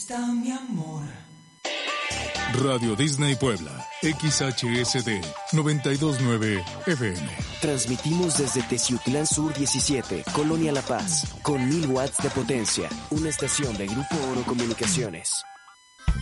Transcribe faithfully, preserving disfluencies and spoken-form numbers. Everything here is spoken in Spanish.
está mi amor? Radio Disney Puebla, X H S D noventa y dos punto nueve F M. Transmitimos desde Teciutlán Sur diecisiete, Colonia La Paz, con mil watts de potencia. Una estación de Grupo Oro Comunicaciones.